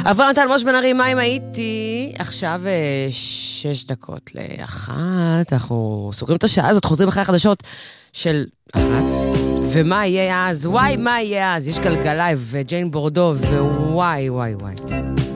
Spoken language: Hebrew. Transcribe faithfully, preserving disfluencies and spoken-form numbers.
אברהם תלמוש בן ארי, מה אם הייתי? עכשיו שש דקות לאחת, אנחנו סוגרים את השעה הזאת, חוזרים אחרי החדשות של אחת, ומה יהיה אז? וואי, מה יהיה אז? יש גלגלאי וג'יין בורדו, ווואי, וואי, וואי.